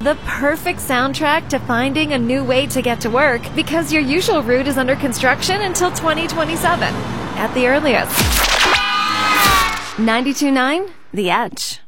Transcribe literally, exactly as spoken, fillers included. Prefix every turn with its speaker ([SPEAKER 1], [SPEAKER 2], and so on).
[SPEAKER 1] The perfect soundtrack to finding a new way to get to work because your usual route is under construction until twenty twenty-seven at the earliest. ninety-two point nine The Edge.